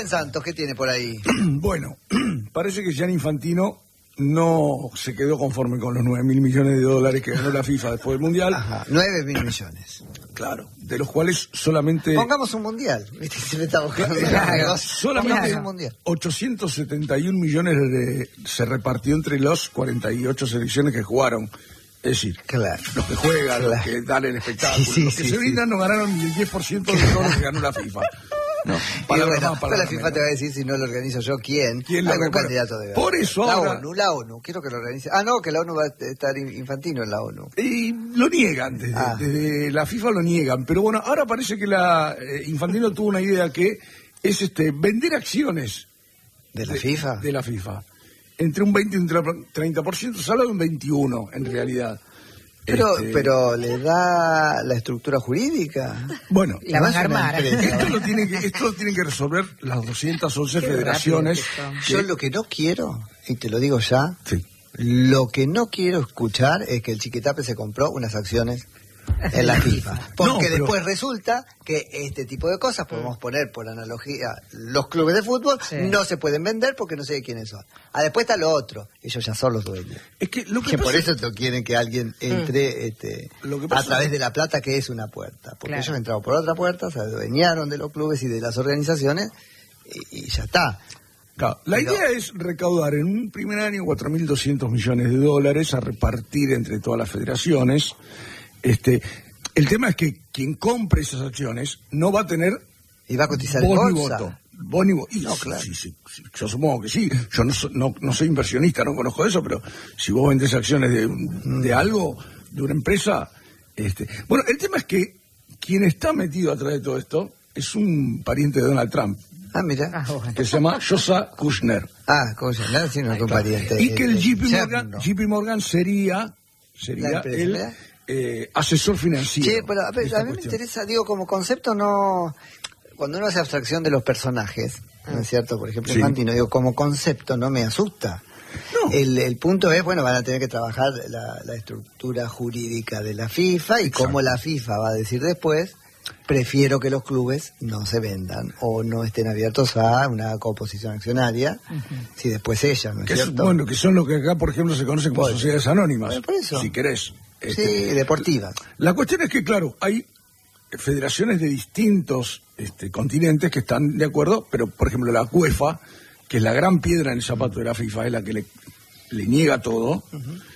buen Santos, ¿qué tiene por ahí? Bueno, parece que Gianni Infantino no se quedó conforme con los 9.000 millones de dólares que ganó la FIFA después del Mundial. Ajá, 9.000 millones. Claro, de los cuales solamente... Pongamos un mundial. ¿Viste? Se me está buscando. Solamente un mundial. 871 millones se repartió entre los 48 selecciones que jugaron. Es decir, claro, los que juegan, los que dan el espectáculo, los que se brindan no ganaron ni el 10% de todo lo que ganó la FIFA. No, para la FIFA te va a decir, si no lo organizo yo, ¿quién? Algún candidato debe haber. Por eso la ONU, quiero que lo organice. No, que la ONU va a estar Infantino en la ONU. Y lo niegan, desde la FIFA lo niegan, pero bueno, ahora parece que Infantino tuvo una idea que es vender acciones de la FIFA. De la FIFA. Entre un 20 y un 30%, se habla de un 21% en realidad. Pero le da la estructura jurídica. Bueno, la van a armar. Esto lo tienen que resolver las 211 federaciones. Yo lo que no quiero, y te lo digo ya, lo que no quiero escuchar es que el Chiquitape se compró unas acciones en la FIFA. Porque después resulta que este tipo de cosas, podemos poner por analogía, los clubes de fútbol no se pueden vender porque no sé de quiénes son. Después está lo otro, ellos ya son los dueños. Es que lo que pasa... por eso quieren que alguien entre a través de la plata, que es una puerta. Porque ellos entraron por otra puerta, se adueñaron de los clubes y de las organizaciones y ya está. Claro, la idea es recaudar en un primer año 4.200 millones de dólares a repartir entre todas las federaciones. El tema es que quien compre esas acciones no va a tener y va a cotizar en bolsa. No, claro. Sí, yo supongo que sí. Yo no soy inversionista, no conozco eso, pero si vos vendés acciones de algo, de una empresa... Bueno, el tema es que quien está metido atrás de todo esto es un pariente de Donald Trump. Mira. Que se llama Joshua Kushner. Kushner, sí, no es un pariente. Y que el JP Morgan sería el asesor financiero. Sí, pero a mí me interesa, digo, como concepto no... Cuando uno hace abstracción de los personajes, ¿no es cierto? Por ejemplo, Infantino, digo, como concepto no me asusta. No. El punto es, van a tener que trabajar la estructura jurídica de la FIFA y cómo la FIFA va a decir después, prefiero que los clubes no se vendan o no estén abiertos a una composición accionaria, si después ella, ¿no es cierto? Bueno, que son lo que acá, por ejemplo, se conoce como sociedades anónimas, por eso. Si querés. Sí, deportivas. La cuestión es que, claro, hay federaciones de distintos continentes que están de acuerdo, pero, por ejemplo, la UEFA, que es la gran piedra en el zapato de la FIFA, es la que le niega todo,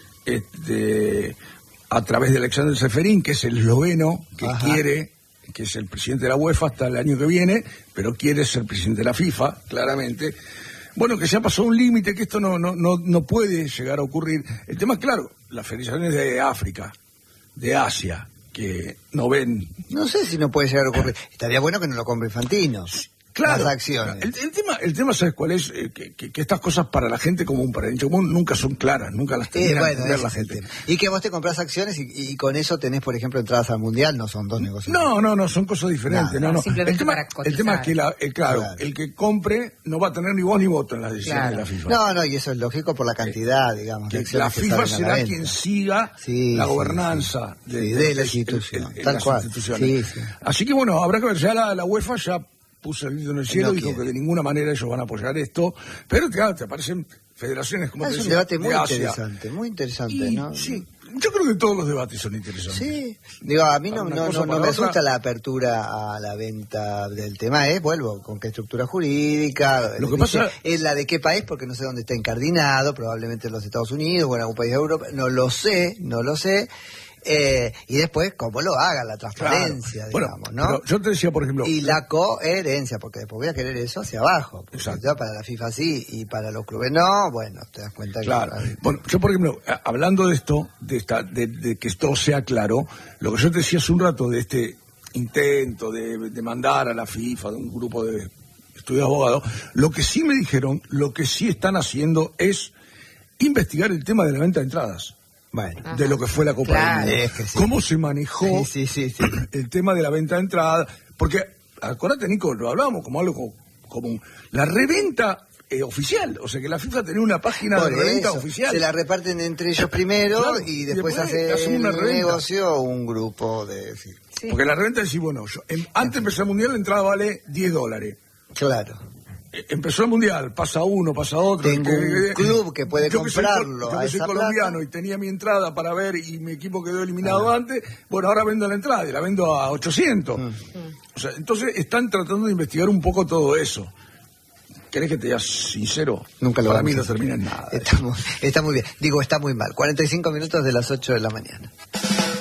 a través de Alexander Seferin, que es el esloveno que quiere, que es el presidente de la UEFA hasta el año que viene, pero quiere ser presidente de la FIFA, claramente. Bueno, que ya pasó un límite, que esto no puede llegar a ocurrir. El tema es, claro, las federaciones de África, de Asia, que no ven... No sé si no puede llegar a ocurrir. Estaría bueno que no lo compre Infantino. Claro, las acciones. El tema, ¿sabes cuál es? Que estas cosas para la gente común, para el hincha común, nunca son claras, nunca las termina de entender la gente. Y que vos te comprás acciones y con eso tenés, por ejemplo, entradas al Mundial, no son dos negocios. No, son cosas diferentes. Simplemente el tema es que, el que compre no va a tener ni voz ni voto en las decisiones de la FIFA. Y eso es lógico por la cantidad, digamos. Que la FIFA será quien siga la gobernanza de la institución. Tal cual. Así que bueno, habrá que ver, ya la UEFA ya puso el grito en el cielo, dijo que de ninguna manera ellos van a apoyar esto, pero claro, te aparecen federaciones como es un debate muy interesante, ¿no? Sí, yo creo que todos los debates son interesantes. Sí, digo, a mí no me asusta la apertura a la venta del tema, vuelvo, con qué estructura jurídica, lo que pasa es la de qué país, porque no sé dónde está incardinado, probablemente en los Estados Unidos o en algún país de Europa, no lo sé, y después cómo lo haga, la transparencia, digamos, ¿no? Pero yo te decía, por ejemplo... Y la coherencia, porque después voy a querer eso hacia abajo. Ya para la FIFA sí, y para los clubes no, bueno, te das cuenta que... Claro. Bueno, yo, por ejemplo, hablando de esto, de que esto sea claro, lo que yo te decía hace un rato de este intento de mandar a la FIFA, de un grupo de estudios abogados, lo que sí me dijeron, lo que sí están haciendo es investigar el tema de la venta de entradas. Bueno, de lo que fue la Copa del Mundo. ¿Cómo se manejó el tema de la venta de entrada? Porque, acordate, Nico, lo hablábamos como algo común. La reventa oficial, o sea que la FIFA tenía una página de reventa oficial. Se la reparten entre ellos primero y después hace un negocio un grupo de... Porque la reventa es decir, bueno, antes de empezar el Mundial la entrada vale $10. Claro. empezó el Mundial, pasa uno, pasa otro. Tengo un club que puede comprarlo. Yo que soy colombiano y tenía mi entrada para ver y mi equipo quedó eliminado antes, bueno, ahora vendo la entrada y la vendo a 800. O sea, entonces están tratando de investigar un poco todo eso. ¿Querés que te diga sincero? Nunca lo Para mí vamos no a hacer. termina en nada. Está muy bien. Digo, está muy mal. 45 minutos de las 8 de la mañana.